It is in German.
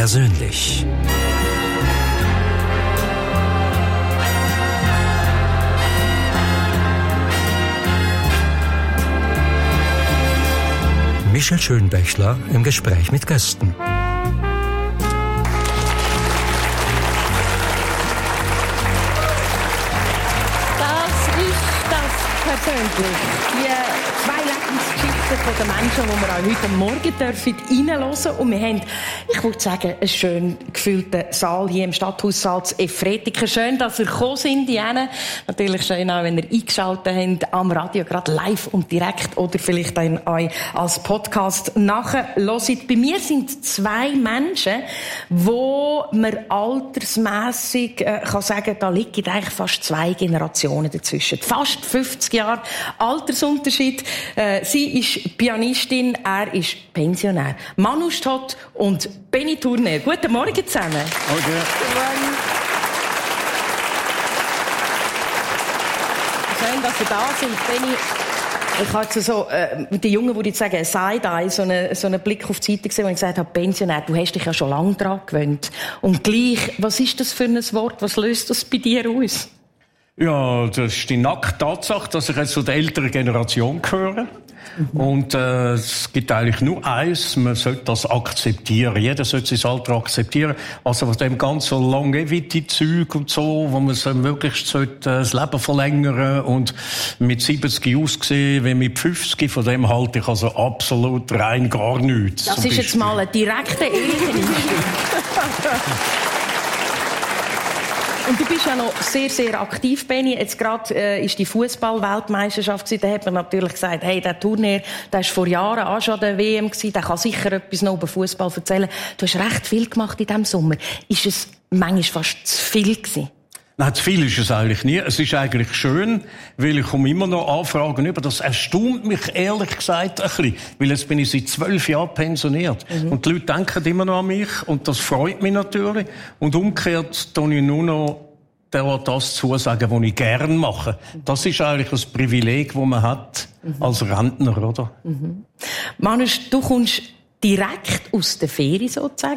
persönlich. Michel Schönbächler im Gespräch mit Gästen. Persönlich. Die zwei Lebensgeschichten der Menschen, die wir auch heute Morgen reinhören dürfen. Und wir haben, ich würde sagen, einen schön gefüllten Saal hier im Stadthaussaal zu Efretiker. Schön, dass ihr gekommen sind, Diane. Natürlich schön auch, wenn ihr eingeschaltet habt am Radio, gerade live und direkt oder vielleicht dann auch als Podcast nachher hört. Bei mir sind zwei Menschen, wo man altersmässig kann sagen, da liegen eigentlich fast zwei Generationen dazwischen. Fast 50 Jahre Altersunterschied. Sie ist Pianistin, er ist Pensionär. Manu Stott und Benny Turner. Guten Morgen zusammen. Okay. Schön, dass ihr da sind, Benny. Ich habe jetzt so, die Jungen, die jetzt sagen, Side-Eye, so einen Blick auf die Seite gesehen, wo ich gesagt habe, Pensionär, du hast dich ja schon lange daran gewöhnt. Und gleich, was ist das für ein Wort? Was löst das bei dir aus? Ja, das ist die nackte Tatsache, dass ich jetzt zu der älteren Generation gehöre. Und es gibt eigentlich nur eins, man sollte das akzeptieren. Jeder sollte sein Alter akzeptieren. Also von dem ganzen Longevity-Zeug und so, wo man so möglichst das Leben verlängern und mit 70 aussehen wie mit 50, von dem halte ich also absolut rein gar nichts. Das ist jetzt mal ein direkter ehrlicher Einstieg. Und du bist ja noch sehr, sehr aktiv, Benni. Jetzt gerade ist die Fußball-Weltmeisterschaft gewesen. Da hat man natürlich gesagt, hey, der Turnier, der ist vor Jahren auch schon der WM gewesen. Der kann sicher etwas noch über Fußball erzählen. Du hast recht viel gemacht in diesem Sommer. Ist es manchmal fast zu viel gewesen? Nein, zu viel ist es eigentlich nie. Es ist eigentlich schön, weil ich komme immer noch Anfragen über. Das erstaunt mich ehrlich gesagt ein bisschen. Weil jetzt bin ich seit 12 Jahren pensioniert. Und die Leute denken immer noch an mich. Und das freut mich natürlich. Und umgekehrt tue ich nur noch das zusagen, was ich gerne mache. Das ist eigentlich ein Privileg, das man hat als Rentner, oder? Manus, du kommst direkt aus der Ferie sozusagen.